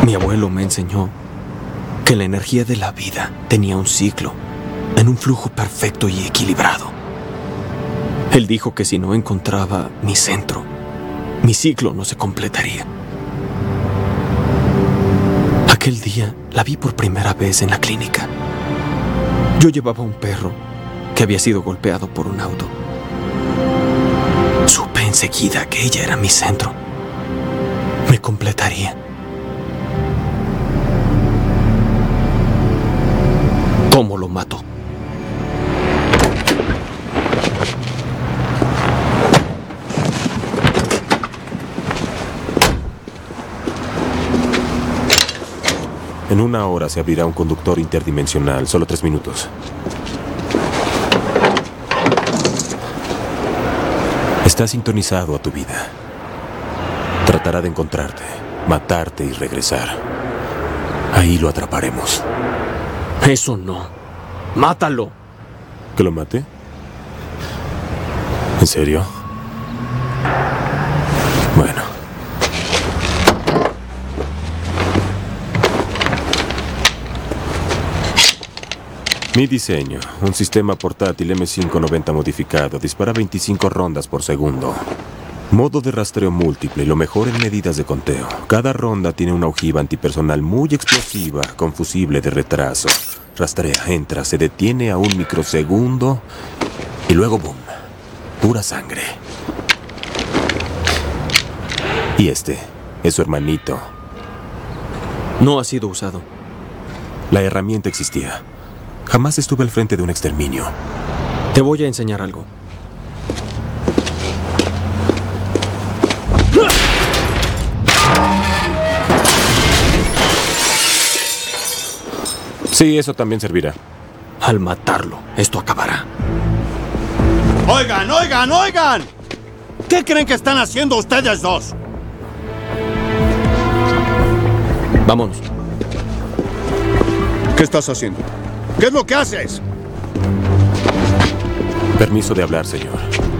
Mi abuelo me enseñó que la energía de la vida tenía un ciclo, en un flujo perfecto y equilibrado. Él dijo que si no encontraba mi centro, mi ciclo no se completaría. Aquel día la vi por primera vez en la clínica. Yo llevaba un perro que había sido golpeado por un auto. Supe enseguida que ella era mi centro. Me completaría. ¿Cómo lo mato? En 1 hora se abrirá un conductor interdimensional. Solo 3 minutos. Está sintonizado a tu vida. Tratará de encontrarte, matarte y regresar. Ahí lo atraparemos. Eso no. ¡Mátalo! ¿Que lo mate? ¿En serio? Bueno. Mi diseño, un sistema portátil M590 modificado, dispara 25 rondas por segundo. Modo de rastreo múltiple y lo mejor en medidas de conteo. Cada ronda tiene una ojiva antipersonal muy explosiva, con fusible de retraso. Rastrea, entra, se detiene a 1 microsegundo y luego ¡boom! Pura sangre. Y este es su hermanito. No ha sido usado. La herramienta existía. Jamás estuve al frente de un exterminio. Te voy a enseñar algo. Sí, eso también servirá. Al matarlo, esto acabará. ¡Oigan, oigan, oigan! ¿Qué creen que están haciendo ustedes dos? Vámonos. ¿Qué estás haciendo? ¿Qué es lo que haces? Permiso de hablar, señor.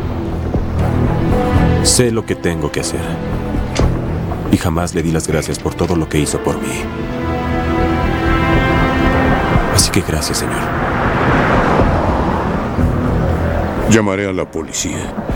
Sé lo que tengo que hacer. Y jamás le di las gracias por todo lo que hizo por mí. Así que gracias, señor. Llamaré a la policía.